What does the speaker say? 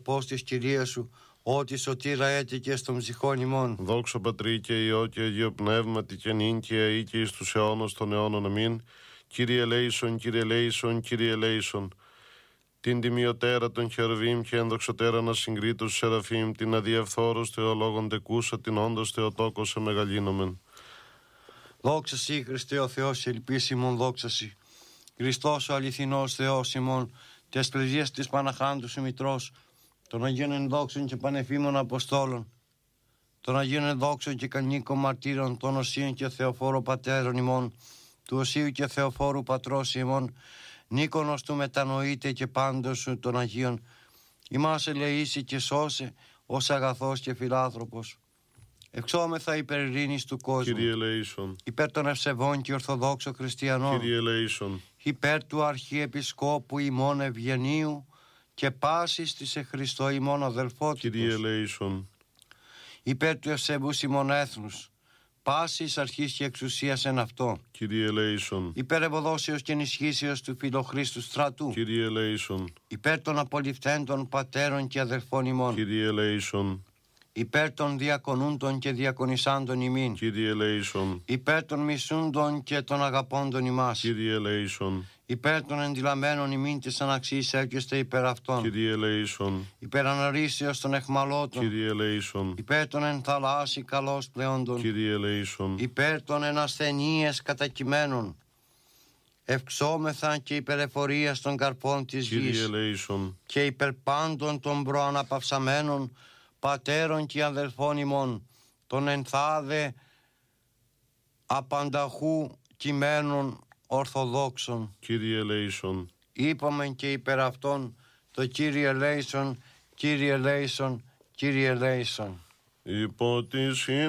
σκοπός της Κυρίας σου, ότι σωτήρα έτυχε στον ψυχών ημών. Δόξα Πατρί και Υιό και Αγίο Πνεύματι και νυν και αεί και εις τους αιώνας των αιώνων. Αμήν. Κύριε ελέησον, Κύριε ελέησον, Κύριε ελέησον. Την τιμιωτέρα των χερουβίμ και ενδοξωτέρα να συγκρίτους σεραφείμ, την αδιευθόρος Θεολόγων τεκούσα, την όντως Θεοτόκος σε μεγαλύνομεν. Δόξα Σοι, Χριστέ ο Θεός, ελπίσιμον δόξα Σοι. Χριστός ο αληθινός Θεός ημών, τες πληζίες της Παναχάντου σου Μητρός, των Αγίων ενδόξων και πανεφήμων Αποστόλων, των Αγίων ενδόξων και κανίκων μαρτύρων, των Οσίων και Θεοφόρου Πατέρων ημών, του Οσίου και Θεοφόρου Πατρός ημών, Νίκονος του μετανοείται και πάντως σου των Αγίων, ημάς ελεήσει και σώσε ως αγαθός και φιλάνθρωπος. Εξόμεθα υπέρ ειρήνης του κόσμου, Κύριε ελέησον. υπέρ των ευσεβών και ορθοδόξων χριστιανών, Κύριε ελέησον. υπέρ του Αρχιεπισκόπου ημών Ευγενίου και πάσης της Χριστό ημών αδελφότητος, Κύριε ελέησον. υπέρ του ευσεβούς ημών έθνους, πάσης αρχής και εξουσίας εν αυτό, Κύριε ελέησον. υπέρ ευωδόσεως και ενισχύσεως του Φιλοχρίστου στρατού, Κύριε ελέησον. υπέρ των απολυφθέντων πατέρων και αδελφών ημών, Κύριε ελέησον. υπέρ των διακονούντων και διακονισάντων ημίν, Κύριε ελέησον. υπέρ των μισούντων και των αγαπώντων ημάς, Κύριε ελέησον. υπέρ των εντυλαμμένων ημίν της αναξής έρχεστε υπέρ αυτών, Κύριε ελέησον. υπέρ αναρρήσεως των εχμαλώτων, Κύριε ελέησον. υπέρ των εν θαλάσσι καλώς πλεόντων, Κύριε ελέησον. υπέρ των εν ασθενείες κατακειμένων, ευξόμεθα και υπέρ εφορίας των καρπών της Κύριε γης ελέησον. και υπέρ πάντων των προαναπαυσαμένων πατέρων και αδελφών ημών, των ενθάδε απανταχού κειμένων ορθοδόξων. Κύριε ελέησον. Είπαμε και υπέρ αυτών το Κύριε ελέησον, Κύριε ελέησον, Κύριε ελέησον. Υπό τη